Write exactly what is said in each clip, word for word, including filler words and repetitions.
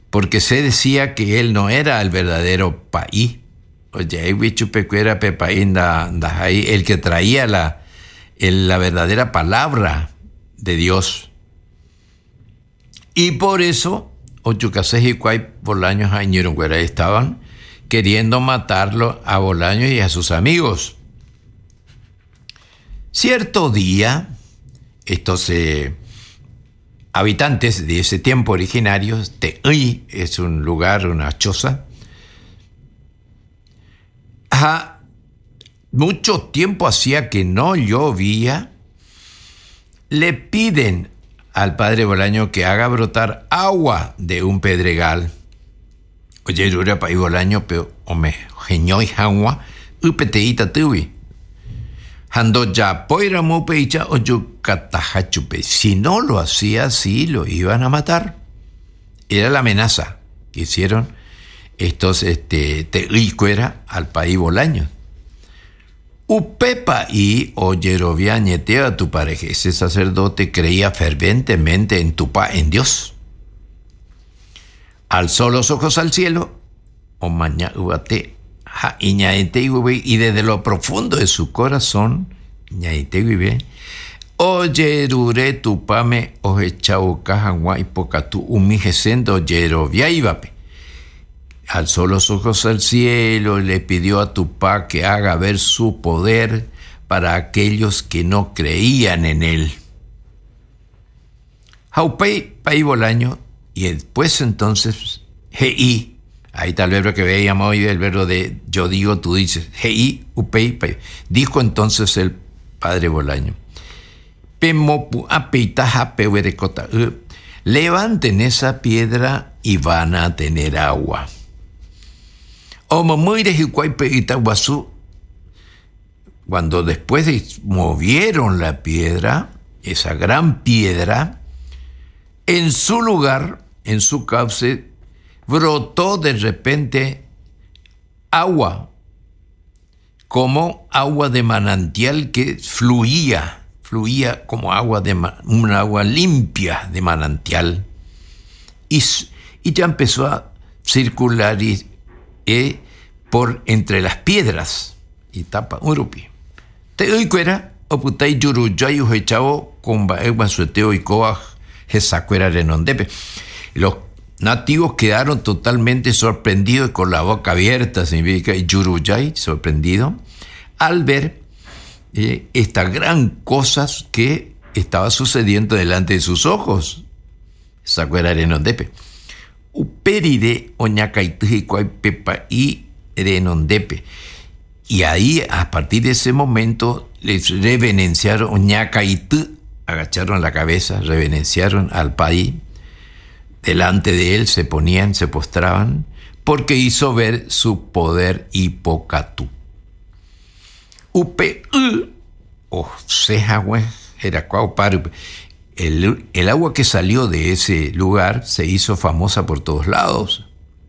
porque se decía que él no era el verdadero paí. Oye, era el que traía la, el, la verdadera palabra de Dios. Y por eso, Ochucases y Cuay Bolaños estaban queriendo matarlo a Bolaños y a sus amigos. Cierto día, estos eh, habitantes de ese tiempo originarios, Te'uy es un lugar, una choza, a mucho tiempo hacía que no llovía, le piden al padre Bolaño que haga brotar agua de un pedregal. Oye, yo era para Bolaño, pero ome, geñoy agua, upeteita tuvi. Hando ya poira mupeicha o yo catajachupe. Si no lo hacía así, lo iban a matar. Era la amenaza que hicieron estos este, teícuera al país Bolaño. Upepa y Oyerovia ñetea tu pareja. Ese sacerdote creía ferventemente en tu pa, en Dios. Alzó los ojos al cielo, o maña ubate, y desde lo profundo de su corazón, oyerure tu pame, ojechau cajagua y pocatú, umijesendo Yerovia ibape. Alzó los ojos al cielo y le pidió a Tupá que haga ver su poder para aquellos que no creían en él. Jaupei Pai Bolaño, y después entonces, Hei, ahí está el verbo que veíamos hoy, el verbo de yo digo, tú dices, Hei, Upei, Pai. Dijo entonces el padre Bolaño, Pemopu apeitaja pewerecota, levanten esa piedra y van a tener agua. Cuando después de movieron la piedra, esa gran piedra, en su lugar, en su cauce, brotó de repente agua, como agua de manantial que fluía, fluía como agua de un agua limpia de manantial. Y, y ya empezó a circular y Eh, por entre las piedras y tapa urupi. Te hoy cuera, oputay yuruyay ujechao con baegua sueteo y coaj jesacuera renondepe. Los nativos quedaron totalmente sorprendidos con la boca abierta, significa yuruyay, sorprendido, al ver eh, esta gran cosa que estaba sucediendo delante de sus ojos. Sacuera renondepe. Uperide oñacaituji pepa y renondepe. Y ahí, a partir de ese momento, les reverenciaron oñacaitu, agacharon la cabeza, reverenciaron al país. Delante de él se ponían, se postraban, porque hizo ver su poder hipocatú. Upe o sejahue, era cuauparu. El, el agua que salió de ese lugar se hizo famosa por todos lados.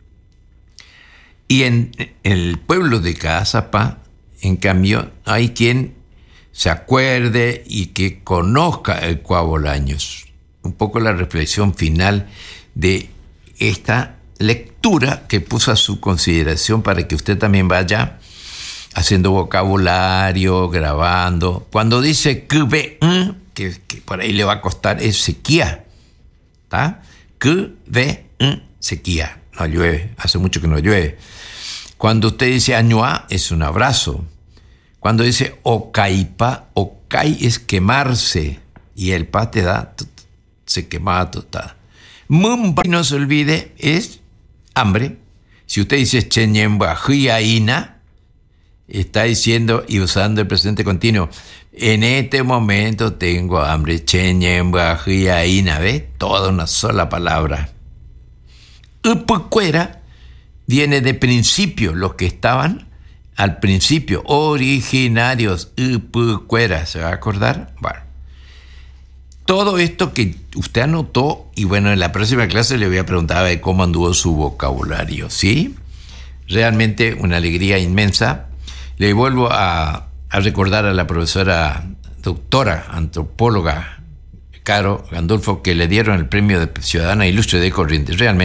Y en, en el pueblo de Caazapá, en cambio, hay quien se acuerde y que conozca el Cuá Bolaños. Un poco la reflexión final de esta lectura que puso a su consideración para que usted también vaya haciendo vocabulario, grabando. Cuando dice que ve, que, que por ahí le va a costar, es sequía. ¿Está? Que ve, sequía. No llueve, hace mucho que no llueve. Cuando usted dice añuá, es un abrazo. Cuando dice ocaipa, ocai es quemarse. Y el pa te da, se quemaba total. Mumba, no se olvide, es hambre. Si usted dice cheñemba, jiaina, está diciendo y usando el presente continuo. En este momento tengo hambre. Cheñemba, jiaina, ¿ves? Toda una sola palabra. Upucuera viene de principio, los que estaban al principio, originarios, upucuera, ¿se va a acordar? Bueno. Todo esto que usted anotó, y bueno, en la próxima clase le voy a preguntar de cómo anduvo su vocabulario, ¿sí? Realmente una alegría inmensa. Le vuelvo a, a recordar a la profesora doctora, antropóloga, Caro Gandolfo, que le dieron el premio de Ciudadana Ilustre de Corrientes. Realmente